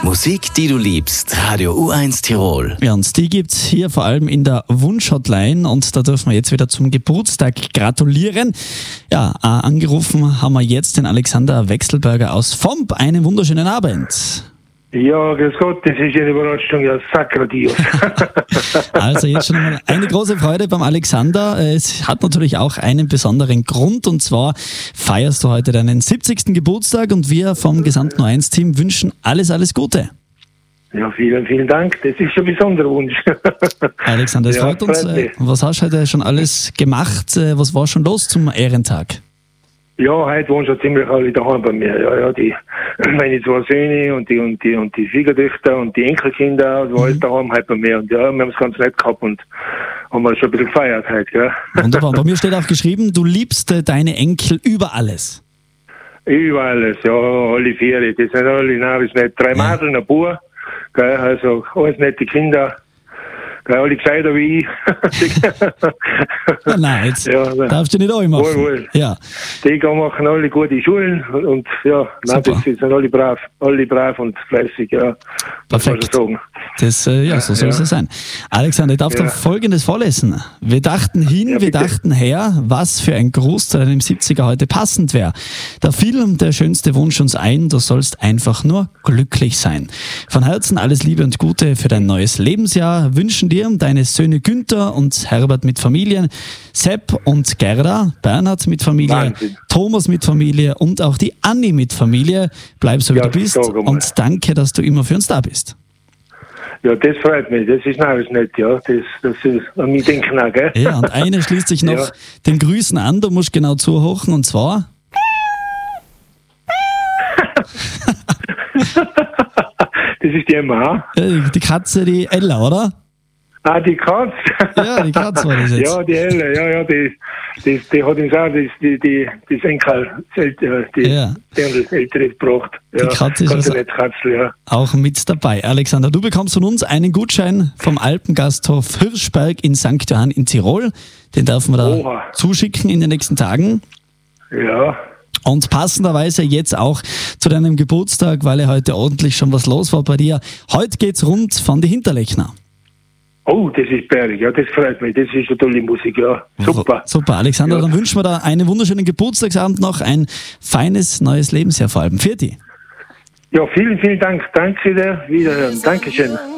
Musik, die du liebst. Radio U1 Tirol. Ja, und die gibt's hier vor allem in der Wunschhotline und da dürfen wir jetzt wieder zum Geburtstag gratulieren. Ja, angerufen haben wir jetzt den Alexander Wechselberger aus Vomp. Einen wunderschönen Abend. Ja, grüß Gott, das ist eine Überraschung, ja, Sakradios. Also jetzt schon mal eine große Freude beim Alexander. Es hat natürlich auch einen besonderen Grund und zwar feierst du heute deinen 70. Geburtstag und wir vom gesamten U1-Team wünschen alles Gute. Ja, vielen Dank, das ist ein besonderer Wunsch. Alexander, es freut uns. Was hast du heute schon alles gemacht? Was war schon los zum Ehrentag? Ja, heute wohnen schon ziemlich alle daheim bei mir. Ja, meine zwei Söhne und die Schwiegertöchter und die Enkelkinder, also alles daheim heute bei mir. Und ja, wir haben es ganz nett gehabt und haben wir schon ein bisschen gefeiert heute, gell. Wunderbar. Bei mir steht auch geschrieben, du liebst deine Enkel über alles. Über alles, ja, alle vier. Das sind alle narisch nett. 3 Mädel, ein Bub, gell, also alles nette Kinder. Alle gescheiter wie ich. Nein, jetzt darfst du nicht auch machen. Wohl. Ja. Die machen alle gute Schulen und ja, nein, das sind alle brav und fleißig, ja. Perfekt. Das, so soll es sein. Alexander, ich darf dir Folgendes vorlesen. Wir dachten wir dachten her, was für ein Gruß zu deinem 70er heute passend wäre. Da fiel der schönste Wunsch uns ein, du sollst einfach nur glücklich sein. Von Herzen alles Liebe und Gute für dein neues Lebensjahr wünschen dir deine Söhne Günther und Herbert mit Familie, Sepp und Gerda, Bernhard mit Familie, Wahnsinn. Thomas mit Familie und auch die Anni mit Familie. Bleib so wie du bist und danke, dass du immer für uns da bist. Ja, das freut mich, das ist natürlich nett, ja, das ist an mich denken auch, gell? Ja, und eine schließt sich noch den Grüßen an, du musst genau zuhören und zwar... Das ist die Emma. Die Katze, die Ella, oder? Ah, die Katze? Ja, die Katze war das jetzt. Ja, die Ella, die hat uns auch das Enkel, die Ältere gebracht. Ja, die Katze ist also auch mit dabei. Alexander, du bekommst von uns einen Gutschein vom Alpengasthof Hirschberg in St. Johann in Tirol. Den dürfen wir da zuschicken in den nächsten Tagen. Ja. Und passenderweise jetzt auch zu deinem Geburtstag, weil ja heute ordentlich schon was los war bei dir. Heute geht's rund von die Hinterlechner. Oh, das ist bärig, ja, das freut mich. Das ist eine tolle Musik, ja. Super. Super, Alexander, dann wünschen wir da einen wunderschönen Geburtstagsabend noch, ein feines neues Lebensjahr vor allem. Für dich. Ja, vielen Dank. Danke dir. Wiederhören. Dankeschön.